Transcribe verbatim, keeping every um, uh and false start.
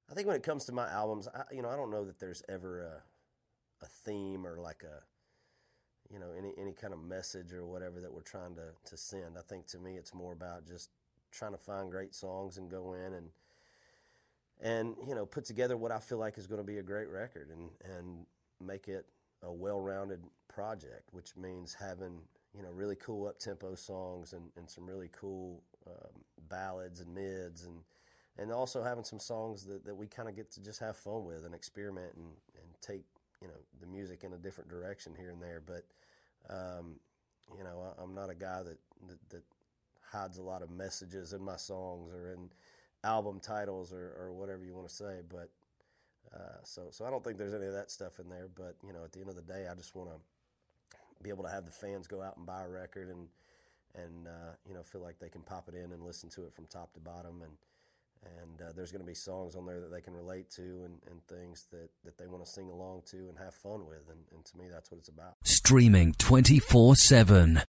I think when it comes to my albums, I, you know, I don't know that there's ever a, a theme or like a, you know, any, any kind of message or whatever that we're trying to, to send. I think to me it's more about just trying to find great songs and go in and, and you know, put together what I feel like is going to be a great record and, and make it a well-rounded project, which means having, you know, really cool up-tempo songs and, and some really cool um, ballads and mids and and also having some songs that, that we kind of get to just have fun with and experiment and, and take, you know, the music in a different direction here and there. But, um, you know, I, I'm not a guy that, that, that hides a lot of messages in my songs or in album titles or, or whatever you want to say. But uh, so so I don't think there's any of that stuff in there. But, you know, at the end of the day, I just want to be able to have the fans go out and buy a record and, and uh, you know, feel like they can pop it in and listen to it from top to bottom. And, And uh, there's going to be songs on there that they can relate to and, and things that, that they want to sing along to and have fun with. And, and to me, that's what it's about. Streaming twenty-four seven.